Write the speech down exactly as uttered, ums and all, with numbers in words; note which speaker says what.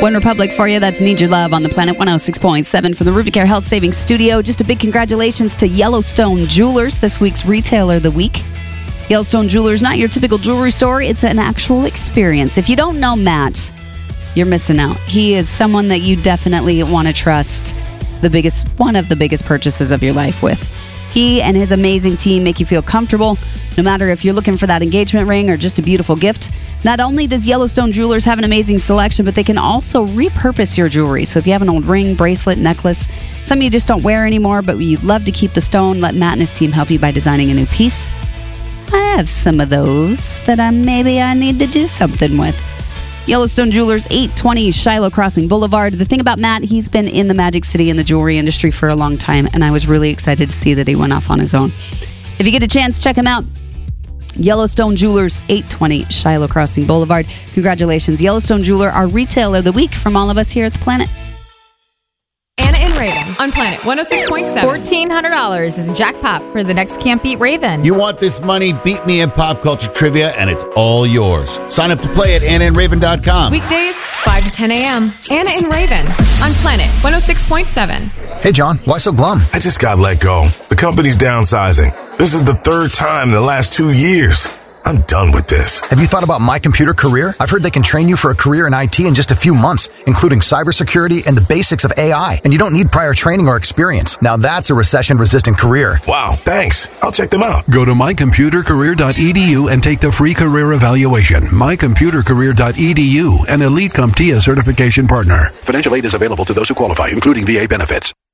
Speaker 1: One Republic for you. That's Need Your Love on the Planet one oh six point seven from the Rubicare Health Savings Studio. Just a big congratulations to Yellowstone Jewelers, this week's Retailer of the Week. Yellowstone Jewelers, not your typical jewelry store. It's an actual experience. If you don't know Matt, you're missing out. He is someone that you definitely want to trust the biggest, one of the biggest purchases of your life with. He and his amazing team make you feel comfortable, no matter if you're looking for that engagement ring or just a beautiful gift. Not only does Yellowstone Jewelers have an amazing selection, but they can also repurpose your jewelry. So if you have an old ring, bracelet, necklace, something you just don't wear anymore, but you'd love to keep the stone, let Matt and his team help you by designing a new piece. I have some of those that I maybe I need to do something with. Yellowstone Jewelers, eight twenty Shiloh Crossing Boulevard. The thing about Matt, he's been in the Magic City in the jewelry industry for a long time, and I was really excited to see that he went off on his own. If you get a chance, check him out. Yellowstone Jewelers, eight twenty Shiloh Crossing Boulevard. Congratulations, Yellowstone Jeweler, our Retailer of the Week from all of us here at the Planet.
Speaker 2: Anna and Raven on Planet one oh six point seven.
Speaker 3: fourteen hundred dollars is a jackpot for the next Can't Beat Raven.
Speaker 4: You want this money? Beat me in pop culture trivia, and it's all yours. Sign up to play at anna and raven dot com.
Speaker 2: Weekdays, five to ten a.m. Anna and Raven on Planet one oh six point seven.
Speaker 5: Hey, John, why so glum?
Speaker 6: I just got let go. The company's downsizing. This is the third time in the last two years. I'm done with this.
Speaker 5: Have you thought about My Computer Career? I've heard they can train you for a career in I T in just a few months, including cybersecurity and the basics of A I. And you don't need prior training or experience. Now that's a recession-resistant career.
Speaker 6: Wow, thanks. I'll check them out.
Speaker 7: Go to my computer career dot e d u and take the free career evaluation. my computer career dot e d u, an Elite CompTIA certification partner. Financial aid is available to those who qualify, including V A benefits.